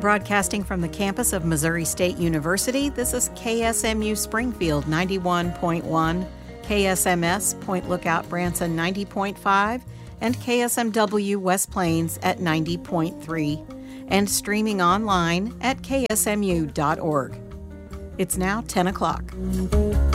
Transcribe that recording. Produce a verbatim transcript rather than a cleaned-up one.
Broadcasting from the campus of Missouri State University, this is K S M U Springfield ninety-one point one, K S M S Point Lookout Branson ninety point five, and K S M W West Plains at ninety point three, and streaming online at k s m u dot org. It's now ten o'clock.